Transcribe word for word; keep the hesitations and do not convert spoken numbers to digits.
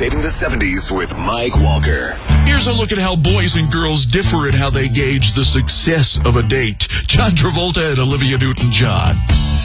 Saving the seventies with Mike Walker. Here's a look at how boys and girls differ in how they gauge the success of a date. John Travolta and Olivia Newton-John.